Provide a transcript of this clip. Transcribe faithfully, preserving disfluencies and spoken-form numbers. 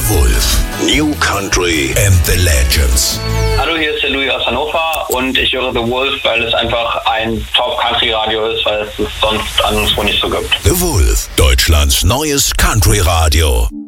The Wolf. New Country and the Legends. Hallo, hier ist der Louis aus Hannover und ich höre The Wolf, weil es einfach ein Top-Country-Radio ist, weil es es sonst anderswo nicht so gibt. The Wolf, Deutschlands neues Country-Radio.